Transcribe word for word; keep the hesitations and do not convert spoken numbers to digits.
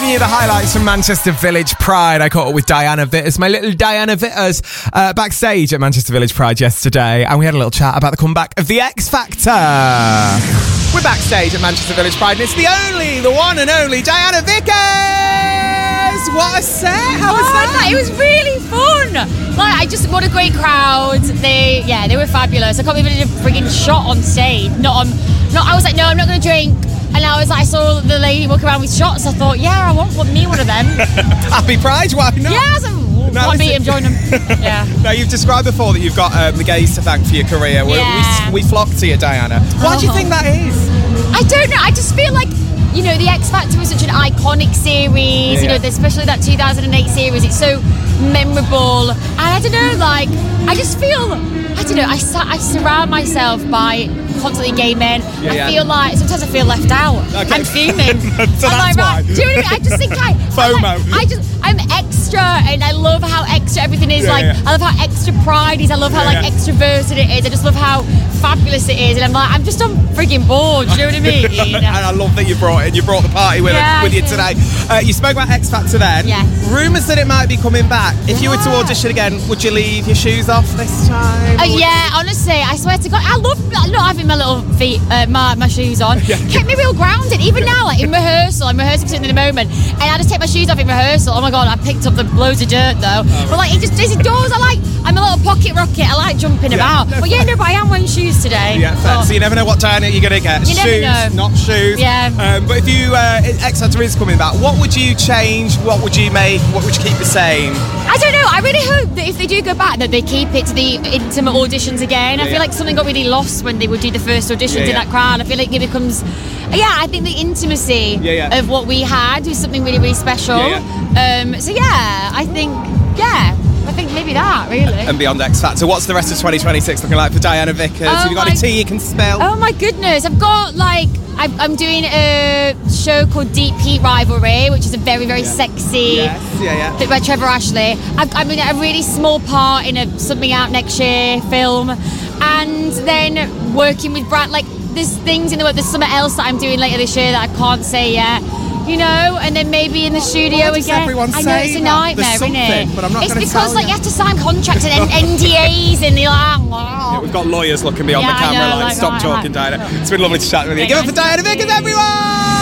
giving you the highlights from Manchester Village Pride. I caught up with Diana Vitters, my little Diana Vitters, uh, backstage at Manchester Village Pride yesterday, and we had a little chat about the comeback of the X Factor. We're backstage at Manchester Village Pride, and it's the only, the one and only Diana Vickers. What a set! How was oh, that? It was really fun. Like, I just what a great crowd. They, yeah, they were fabulous. I can't believe I did a frigging shot on stage. Not on, not. I was like, no, I'm not going to drink. And I was like, I saw the lady walking around with shots. I thought, yeah, I want one, me one of them. Happy Pride, why not? Yeah, I was like, No, want to meet him, join him. Yeah. Now, you've described before that you've got um, the gays to thank for your career. We, Yeah. we, we flock to you, Diana. Why Oh. do you think that is? I don't know. I just feel like, you know, the X Factor was such an iconic series. Yeah, you know, yeah. especially that two thousand eight series. It's so memorable, and I don't know. Like, I just feel, I don't know. I sa- I surround myself by constantly gay men. Yeah, I yeah. feel like sometimes I feel left out. Okay. I'm fuming. So I'm that's like, why. right, do you know what I mean? I just think I I'm like- FOMO. I just I'm extra, and I love how extra everything is. Yeah, like, yeah. I love how extra pride is. I love how Yeah, like yeah. extroverted it is. I just love how fabulous it is. And I'm like, I'm just on frigging board. Do you know what I mean? And I love that you brought it. You brought the party with, Yeah, it, with I you did. today. Uh, you spoke about X Factor then. Yes. Rumours that it might be coming back. If you were to Yeah. audition again, would you leave your shoes off this time? Uh, Would yeah, honestly, I swear to God, I love not having my little feet, uh, my, my shoes on. Yeah. Kept me real grounded. Even now, like in rehearsal, I'm rehearsing something in the moment, and I just take my shoes off in rehearsal. Oh my God, I picked up the loads of dirt though. But like, it just it does. I like, I'm a little pocket rocket. I like jumping Yeah. about. No, But yeah, fair. no, but I am wearing shoes today. Yeah, fair. But- So you never know what Diana you're going to get. You never shoes, know. not shoes. Yeah. Um, but if you, uh, if X Factor is coming back, what would you change? What would you make? What would you keep the same? I don't know. I really hope that if they do go back, that they keep it to the intimate auditions again. I Yeah, feel yeah. like something got really lost when they would do the first auditions Yeah, in yeah. that crowd. I feel like it becomes, yeah. I think the intimacy Yeah, yeah. of what we had was something really, really special. Yeah, Um, so yeah, I think, yeah, I think maybe that really. And beyond X Factor, what's the rest of twenty twenty-six looking like for Diana Vickers? Oh Have you got my- any tea you can spill? Oh my goodness, I've got like, I'm, I'm doing a show called Deep Heat Rivalry, which is a very, very sexy. Yes, yeah, yeah. By Trevor Ashley. I've, I'm in a really small part in a something out next year film, and then working with Brad. Like, there's things in the work. There's something else that I'm doing later this year that I can't say yet. You know, and then maybe in the studio Why does again. everyone I know say it's a that? nightmare, There's isn't it? something, but I'm not It's gonna because tell like you. you have to sign contracts and N D As, and you're like, wow. We've got lawyers looking beyond Yeah, the I camera know, like, like, stop right, talking, right. Diana. It's been lovely to chat with you. Okay, Give it for nice Diana to meet Vickers, you. everyone!